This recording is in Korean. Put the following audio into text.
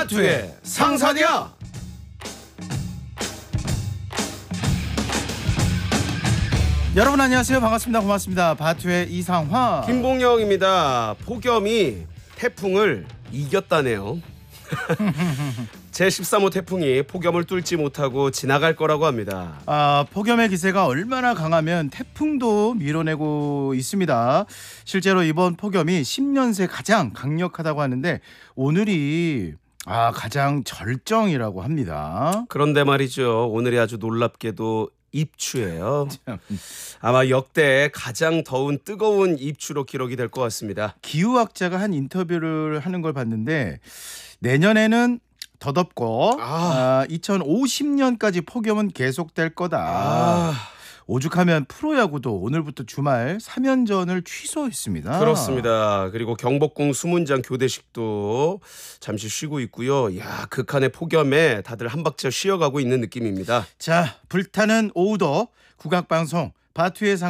바투의 상사냐? 여러분 안녕하세요. 반갑습니다. 고맙습니다. 바투의 이상화 김봉영입니다. 폭염이 태풍을 이겼다네요. 제13호 태풍이 폭염을 뚫지 못하고 지나갈 거라고 합니다. 폭염의 기세가 얼마나 강하면 태풍도 밀어내고 있습니다. 실제로 이번 폭염이 10년 새 가장 강력하다고 하는데 오늘이 가장 절정이라고 합니다. 그런데 말이죠. 오늘이 아주 놀랍게도 입추예요. 아마 역대 가장 더운 뜨거운 입추로 기록이 될 것 같습니다. 기후학자가 한 인터뷰를 하는 걸 봤는데 내년에는 더 덥고 2050년까지 폭염은 계속될 거다. 오죽하면 프로야구도 오늘부터 주말 3연전을 취소했습니다. 그렇습니다. 그리고 경복궁 수문장 교대식도 잠시 쉬고 있고요. 극한의 폭염에 다들 한 박자 쉬어가고 있는 느낌입니다. 자, 불타는 오후도 국악방송 바투의